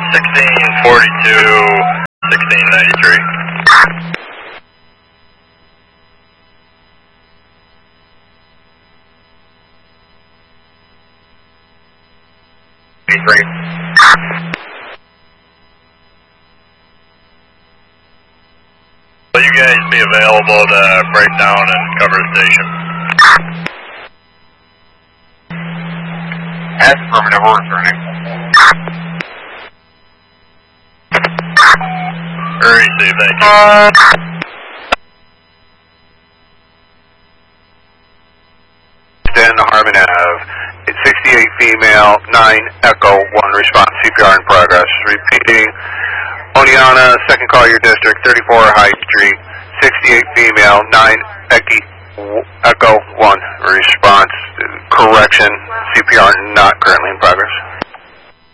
1642, 1693. Will you guys be available to break down and cover the station? That's affirmative, we're returning. Very safe, thank you. Then Harmon Ave, it's 68 female, 9 Echo, 1 response, CPR in progress. Repeating, Oneonta, second call your district, 34 Hyde Street, 68 female, 9 Echo, 1 response. Correction, CPR not currently in progress.